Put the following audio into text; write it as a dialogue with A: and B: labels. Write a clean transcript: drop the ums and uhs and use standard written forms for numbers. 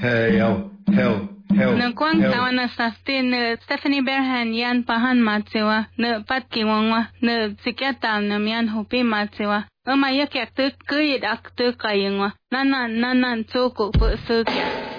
A: Ne kwang tawa na safety ne Stephanie Berhan yan pahan matsewa ne patki wangwa ne psikiatra ne mian hopi matsewa ama yak tuk kuyit ak tuk kayengwa nanan tsoko po sukya